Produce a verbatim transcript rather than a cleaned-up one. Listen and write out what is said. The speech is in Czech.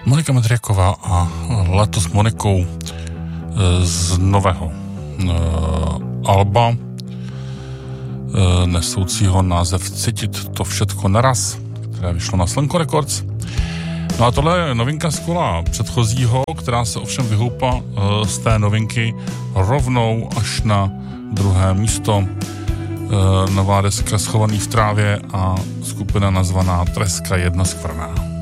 Monika Medriaková a Leto s Monikou z nového alba nesoucího název Cítit to všetko naraz, které vyšlo na Slanko Records. No a tohle je novinka z kola předchozího, která se ovšem vyhoupla z té novinky rovnou až na druhé místo. Nová deska Schovaný v trávě a skupina nazvaná Treska jedna skvrná.